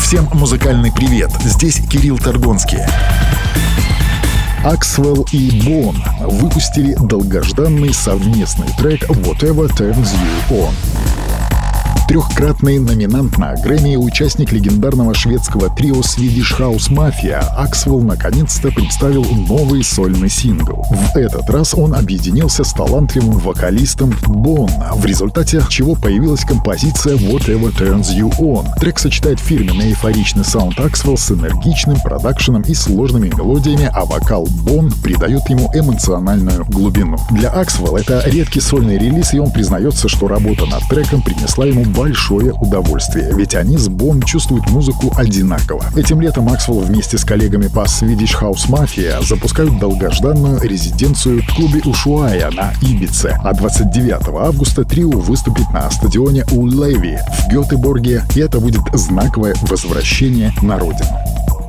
Всем музыкальный привет, здесь Кирилл Торгонский. Axwell и Bon выпустили долгожданный совместный трек «Whatever Turns You On». Трехкратный номинант на Грэмми и участник легендарного шведского трио Swedish House Mafia Axwell наконец-то представил новый сольный сингл. В этот раз он объединился с талантливым вокалистом Bon, в результате чего появилась композиция «Whatever Turns You On». Трек сочетает фирменный эйфоричный саунд Axwell с энергичным продакшеном и сложными мелодиями, а вокал Bon придает ему эмоциональную глубину. Для Axwell это редкий сольный релиз, и он признается, что работа над треком принесла ему большое удовольствие, ведь они с Bon чувствуют музыку одинаково. Этим летом Axwell вместе с коллегами по Swedish House Mafia запускают долгожданную резиденцию в клубе Ушуая на Ибице, а 29 августа трио выступит на стадионе Улеви в Гетеборге, и это будет знаковое возвращение на родину.